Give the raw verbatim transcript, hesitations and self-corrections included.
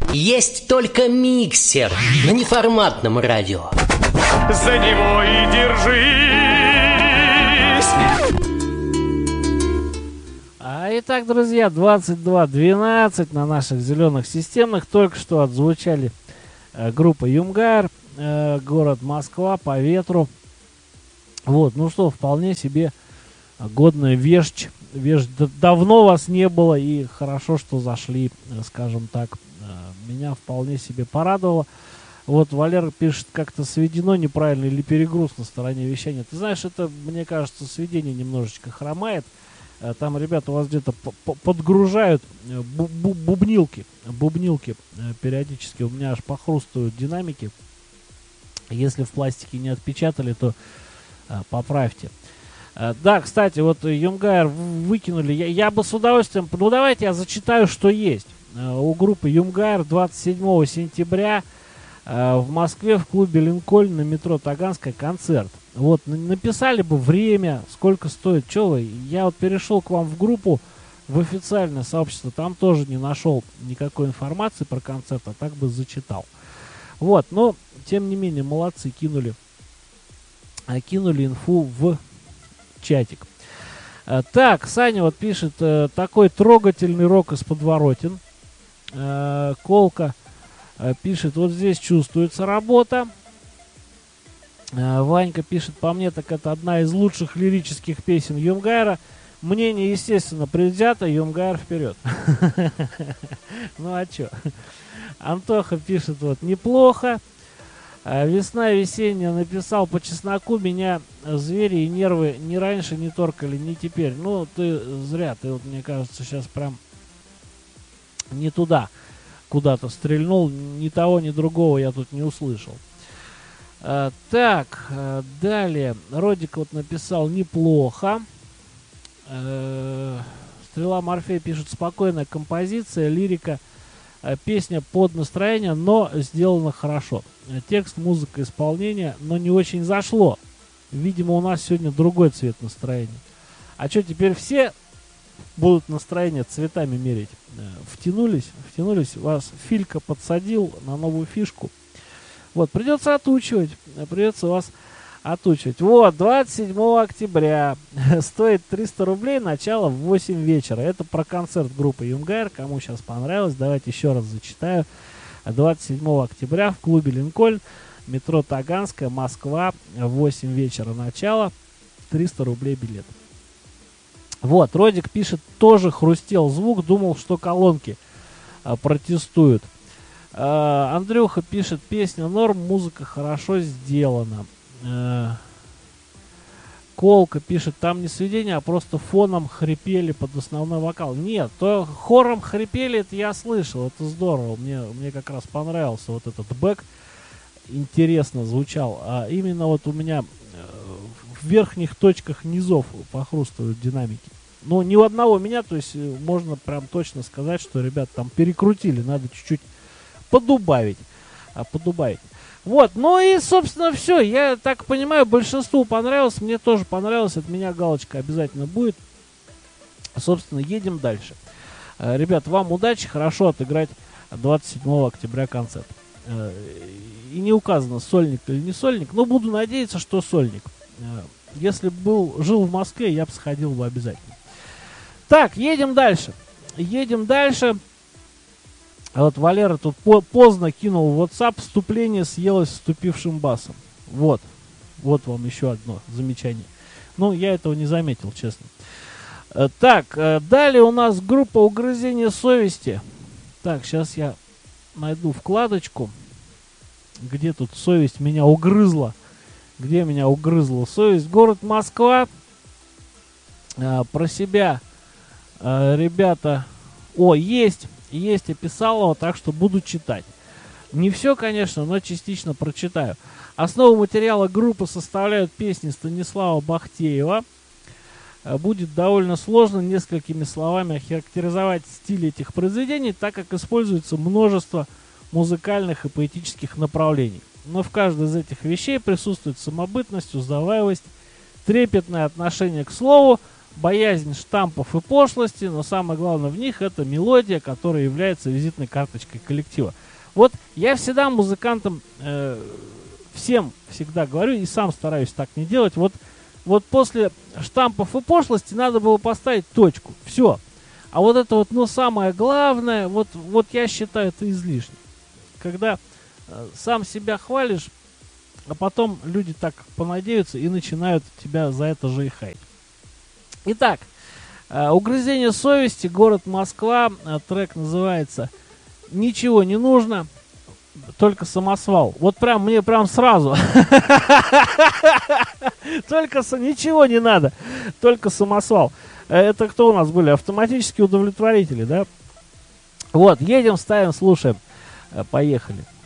Есть только миксер на неформатном радио. За него и держись. А итак, друзья, двадцать два двенадцать на наших зеленых системных. Только что отзвучали э, группа Юмгайр, э, город Москва, по ветру. Вот, ну что, вполне себе годная вещь. вещь. Давно вас не было, и хорошо, что зашли, скажем так. Меня вполне себе порадовало. Вот Валера пишет, как-то сведено неправильно или перегруз на стороне вещания. Ты знаешь, это, мне кажется, сведение немножечко хромает. Там ребята у вас где-то подгружают бубнилки. Бубнилки периодически. У меня аж похрустывают динамики. Если в пластике не отпечатали, то поправьте. Да, кстати, вот Юмгайр выкинули. Я, я бы с удовольствием... Ну, давайте я зачитаю, что есть. У группы Юмгайр двадцать седьмого сентября в Москве в клубе Линкольн на метро Таганская концерт. Вот, написали бы время, сколько стоит, что вы. Я вот перешел к вам в группу, в официальное сообщество, там тоже не нашел никакой информации про концерт, а так бы зачитал. Вот, но, тем не менее, молодцы, кинули, кинули инфу в чатик. Так, Саня вот пишет, такой трогательный рок из подворотен. Колка пишет, вот здесь чувствуется работа. Ванька пишет, по мне, так это одна из лучших лирических песен Юмгайра. Мнение, естественно, предвзято, Юмгайр вперед. Ну а чё? Антоха пишет, вот, неплохо. Весна весенняя, написал по чесноку, меня звери и нервы ни раньше не торкали, ни теперь. Ну, ты зря, ты вот, мне кажется, сейчас прям не туда куда-то стрельнул, ни того, ни другого я тут не услышал. А, так, а, далее. Родик вот написал неплохо. А, Стрела Морфея пишет, спокойная композиция, лирика, а, песня под настроение, но сделана хорошо. Текст, музыка, исполнение, но не очень зашло. Видимо, у нас сегодня другой цвет настроения. А что, теперь все будут настроение цветами мерить? Втянулись, втянулись, вас Филька подсадил на новую фишку. Вот, придется отучивать, придется вас отучивать. Вот, двадцать седьмого октября, стоит триста рублей, начало в восемь вечера. Это про концерт группы Юмгайр, кому сейчас понравилось, давайте еще раз зачитаю. двадцать седьмого октября в клубе Линкольн, метро Таганская, Москва, восемь вечера начало, триста рублей билет. Вот, Родик пишет, тоже хрустел звук, думал, что колонки а, протестуют. А, Андрюха пишет, песня норм, музыка хорошо сделана. А, Колка пишет, там не сведения, а просто фоном хрипели под основной вокал. Нет, то хором хрипели, это я слышал, это здорово. Мне, мне как раз понравился вот этот бэк, интересно звучал. А именно вот у меня в верхних точках низов похрустывают динамики. Но ни у одного меня, то есть можно прям точно сказать, что ребят там перекрутили, надо чуть-чуть подубавить, а, подубавить. Вот, ну и, собственно, все. Я так понимаю, большинству понравилось, мне тоже понравилось, от меня галочка обязательно будет. Собственно, едем дальше. А, ребят, вам удачи, хорошо отыграть двадцать седьмого октября концерт. А, и не указано, сольник или не сольник, но буду надеяться, что сольник. А, если бы был, жил в Москве, я бы сходил бы обязательно. Так, едем дальше. Едем дальше. Вот Валера тут по поздно кинул в WhatsApp, вступление съелось вступившим басом. Вот. Вот вам еще одно замечание. Ну, я этого не заметил, честно. Так, далее у нас группа «Угрызение совести». Так, сейчас я найду вкладочку. Где тут совесть меня угрызла? Где меня угрызла совесть? Город Москва. А, про себя, а, ребята... О, есть, есть, описал его, так что буду читать. Не все, конечно, но частично прочитаю. Основу материала группы составляют песни Станислава Бахтеева. А, будет довольно сложно несколькими словами охарактеризовать стиль этих произведений, так как используется множество музыкальных и поэтических направлений. Но в каждой из этих вещей присутствует самобытность, узнаваемость, трепетное отношение к слову, боязнь штампов и пошлости, но самое главное в них это мелодия, которая является визитной карточкой коллектива. Вот я всегда музыкантам, э, всем всегда говорю, и сам стараюсь так не делать, вот, вот после штампов и пошлости надо было поставить точку, все. А вот это вот, ну, самое главное, вот, вот я считаю это излишне. Когда э, сам себя хвалишь, а потом люди так понадеются и начинают тебя за это же и хаять. Итак, э, «Угрызение совести», город Москва, э, трек называется «Ничего не нужно, только самосвал». Вот прям мне прям сразу. Только ничего не надо, только самосвал. Это кто у нас были? Автоматические удовлетворители, да? Вот, едем, ставим, слушаем. Поехали.